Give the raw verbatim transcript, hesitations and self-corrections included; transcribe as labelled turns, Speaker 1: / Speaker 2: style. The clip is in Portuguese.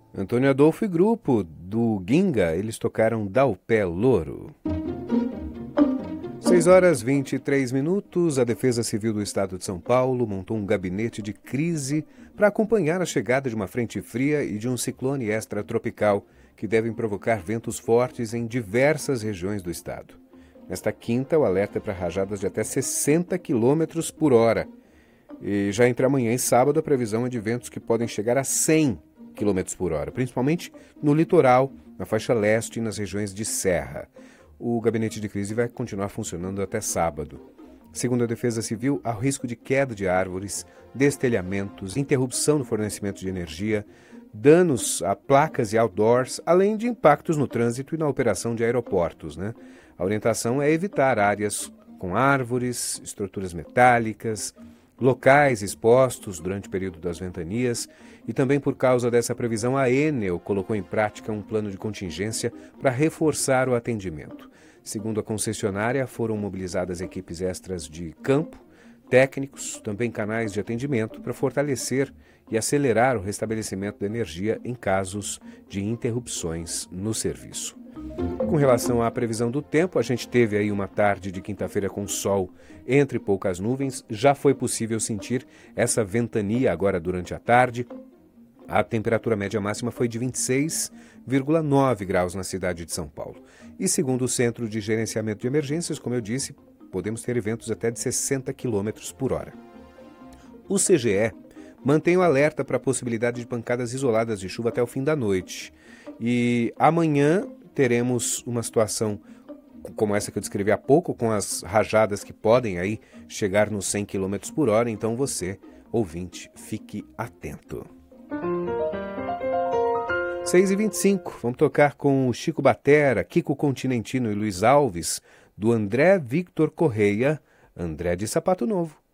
Speaker 1: Antônio Adolfo e grupo do Ginga, eles tocaram Dá o Pé Louro. seis horas e vinte e três minutos, a Defesa Civil do Estado de São Paulo montou um gabinete de crise para acompanhar a chegada de uma frente fria e de um ciclone extratropical que devem provocar ventos fortes em diversas regiões do estado. Nesta quinta, o alerta é para rajadas de até sessenta quilômetros por hora. E já entre amanhã e sábado, a previsão é de ventos que podem chegar a cem quilômetros por hora, principalmente no litoral, na faixa leste e nas regiões de serra. O gabinete de crise vai continuar funcionando até sábado. Segundo a Defesa Civil, há risco de queda de árvores, destelhamentos, interrupção no fornecimento de energia, danos a placas e outdoors, além de impactos no trânsito e na operação de aeroportos, né? A orientação é evitar áreas com árvores, estruturas metálicas, locais expostos durante o período das ventanias, e também por causa dessa previsão a Enel colocou em prática um plano de contingência para reforçar o atendimento. Segundo a concessionária, foram mobilizadas equipes extras de campo, técnicos, também canais de atendimento para fortalecer e acelerar o restabelecimento da energia em casos de interrupções no serviço. Com relação à previsão do tempo, a gente teve aí uma tarde de quinta-feira com sol entre poucas nuvens. Já foi possível sentir essa ventania agora durante a tarde. A temperatura média máxima foi de vinte e seis vírgula nove graus na cidade de São Paulo. E segundo o Centro de Gerenciamento de Emergências, como eu disse, podemos ter eventos até de sessenta quilômetros por hora. O C G E mantém o alerta para a possibilidade de pancadas isoladas de chuva até o fim da noite. E amanhã teremos uma situação como essa que eu descrevi há pouco, com as rajadas que podem aí chegar nos cem quilômetros por hora. Então você, ouvinte, fique atento. seis e vinte e cinco, vamos tocar com o Chico Batera, Kiko Continentino e Luiz Alves, do André Victor Correia, André de Sapato Novo.